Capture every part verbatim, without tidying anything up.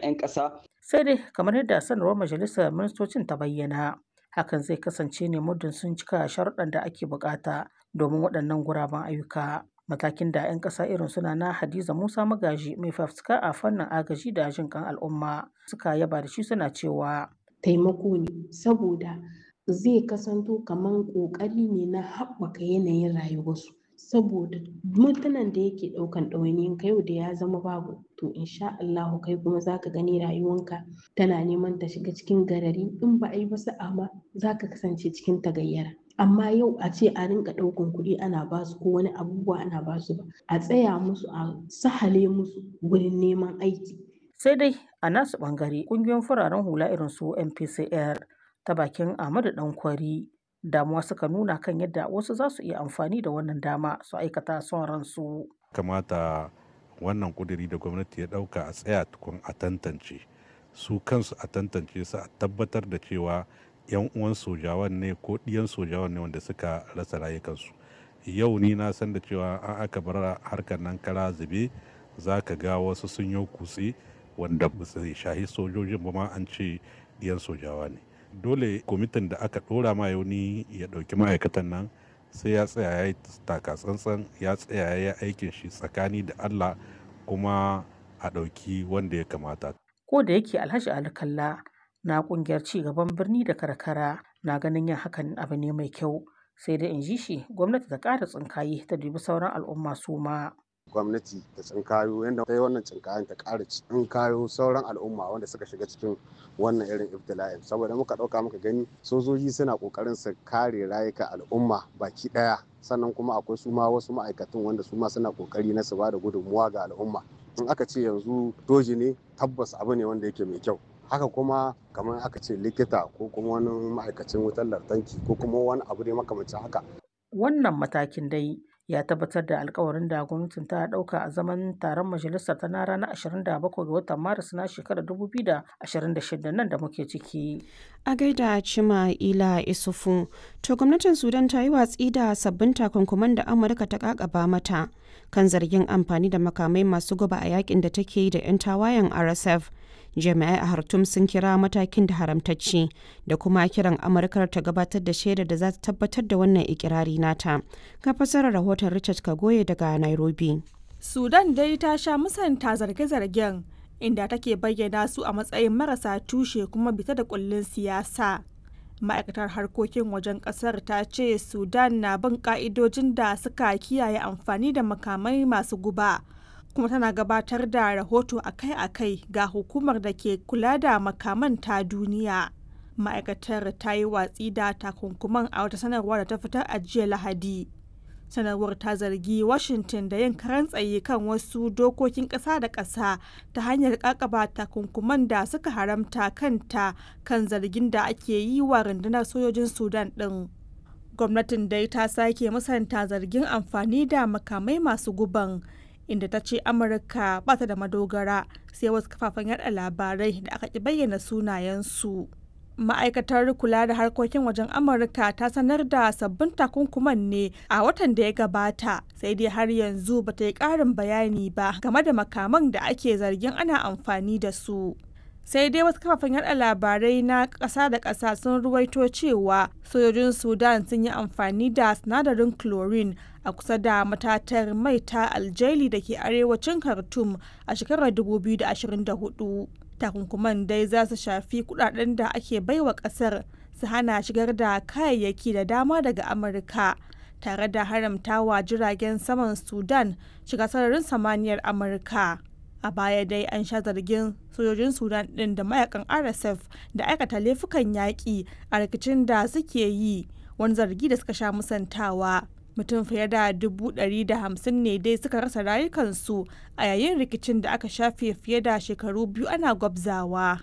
'yan ƙasa. Sai dai kamar yadda sanarwar majalisar ministocin ta bayyana, hakan zai kasance ne muddin sun cika sharuɗan da ake buƙata domin waɗannan guraben ayyuka. Matakin da 'yan ƙasa irin suna na Hadiza Musa Magaji mai fafutuka a fannin agaji da jin ƙan al'umma suka yaba da shi suna cewa taimako ne saboda zai kasanto kamar ƙoƙari ne na haɓaka yanayin rayuwarsu. Saboda mutanen da yake ɗaukan ɗawainiyan ka yau da ya zama babu to insha Allahu kai kuma zaka gani rayuwanka tana neman ta shiga cikin garari in ba a yi ba sa'a ma zaka kasance cikin tagayyara. Amma yau a ce a rinka ɗaukan kuɗi ana basu ko wani abubuwa ana basu ba a tsaya musu a sahale musu wurin neman aiki. Sai dai a nasu ɓangare ƙungiyoyin fararen hula irin su M P C R ta bakin Ahmadu Dankwari damuwa suka nuna kan yadda wasu za su iya amfani da wannan dama su aikata son ransu. Kamata wannan kuduri da gwamnati ya dauka a tsaya tukun a tantance su kansu a tantance su a tabbatar da cewa yan uwan sojawan ne ko ɗiyan sojawan ne wanda suka rasa rayukansu. Yau ni na san da cewa an aka bar harkar nan kara zube za ka ga wasu sun yi kutse wanda ba su shahi sojojin ba ma an ce ɗiyan sojawa ne. Dole kwamitin da aka dora ma yauni ya dauki ma'aikatan nan sai ya tsaya ya yi taka tsantsan ya tsaya ya yi aikin shi tsakani da Allah kuma a dauki wanda ya kamata. Ko da yake Alhaji Ali Kalla na kungiyar ci gaban birni da karkara na ganin yin hakan abu ne mai kyau sai dai in ji shi gwamnati ta ƙara tsinkaye ta dubi sauran al'umma su ma. Gwamnati ta tsinkayo yadda ta yi wannan tsinkayen ta ƙara tsinkayo sauran al'umma wanda suka shiga cikin wannan irin ibtila'in saboda muka ɗauka muka gani sojoji suna ƙoƙarin su kare rayuka al'umma baki ɗaya sannan kuma akwai su ma wasu ma'aikatan wanda su ma suna ƙoƙari na su ba da gudunmuwa ga al'umma. In aka ce yanzu doji ne tabbas abu ne wanda yake mai kyau. Haka kuma kamar aka ce likita ko kuma wani ma'aikacin wutar lantarki ko kuma wani abu ne makamancin haka. Wannan matakin dai ya tabbatar da alkawarin da gwamnatin ta dauka a zaman taron majalisar ta na ranar ashirin da bakwai ga watan maris na shekarar dubu biyu da ashirin da shida nan da muke ciki. A gaida Cima Ila Isufu, to gwamnatin Sudan ta yi watsi da sabbin takunkuman da Amurka ta kakaba mata kan zargin amfani da makamai masu guba a yakin da take yi da 'yan tawayen R S F. Jami'ai a Khartoum sun kira matakin da haramtacce da kuma kiran Amurkar ta gabatar da shaidar da za ta tabbatar da wannan ikirari nata. Ga fasarar rahoton Richard Kagoye daga Nairobi. Sudan dai ta sha musanta zarge-zargen inda take bayyana su a matsayin marasa tushe kuma bita da kullun siyasa. Ma'aikatar harkokin wajen kasar ta ce Sudan na bin ka'idojin da suka kiyaye amfani da makamai masu guba. kuma tana gabatar da rahoto akai-akai ga hukumar da ke kula da makaman ta duniya. Ma'aikatar ta yi watsi da takunkuman a wata sanarwa da ta fitar a jiya Lahadi. Sanarwar ta zargi Washington da yin karan tsaye kan wasu dokokin ƙasa da ƙasa ta hanyar ƙaƙaba takunkuman da suka haramta kanta kan zargin da ake yi wa rundunar sojojin Sudan ɗin. Gwamnatin dai ta sake musanta zargin amfani da makamai masu guban, inda ta ce Amurka ba ta da madogara sai wasu kafafen yada labarai da aka ki bayyana sunayensu. Ma'aikatar kula da harkokin wajen Amurka ta sanar da sabbin takunkuman ne a watan da ya gabata, sai dai har yanzu ba ta yi ƙarin bayani ba game da makaman da ake zargin ana amfani da su. Sai dai wasu kafafen yada labarai na ƙasa da ƙasa sun ruwaito cewa sojojin Sudan sun yi amfani da sinadarin chlorine a kusa da matatar mai ta Aljaili da ke arewacin Khartoum a shekarar dubu biyu da ashirin da hudu. Takunkuman dai za su shafi kudaden da ake baiwa kasar su hana shigar da kayayyaki da dama daga Amurka, tare da haramtawa jiragen saman Sudan shiga sararin samaniyar Amurka. A baya dai an sha zargin sojojin Sudan ɗin da mayakan R S F da aikata laifukan yaƙi a rikicin da suke yi, wani zargi da suka sha musantawa. Mutum fiye da dubu ɗari da hamsin ne dai suka rasa rayukansu a yayin rikicin da aka shafe fiye da shekaru biyu ana gwabzawa.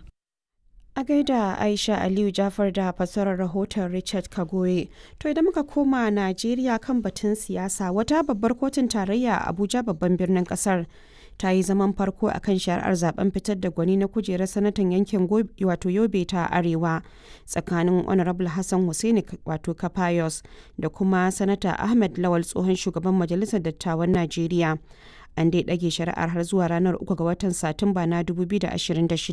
A gaida Aisha Aliyu Jafar da fasarar rahoton Richard Kagoye. To idan muka koma Najeriya kan batun siyasa, wata babbar kotun tarayya a Abuja babban birnin kasar ta yi zaman farko a kan shari'ar zaben fitar da gwani na kujerar sanatan yankin wato Yobe ta Arewa tsakanin Honorable Hassan Hussaini wato Kafayos da kuma Sanata Ahmed Lawal tsohon shugaban Majalisar Dattawan Najeriya. An dai ɗage shari'ar har zuwa ranar uku ga watan Satumba na dubu biyu da ashirin da shida.